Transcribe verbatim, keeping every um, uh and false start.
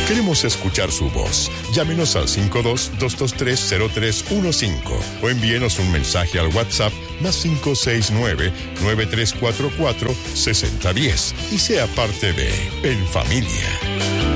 Queremos escuchar su voz. Llámenos al cinco dos, dos dos tres, cero tres uno cinco o envíenos un mensaje al WhatsApp más cinco seis nueve, nueve tres cuatro cuatro, seis cero uno cero y sea parte de En Familia.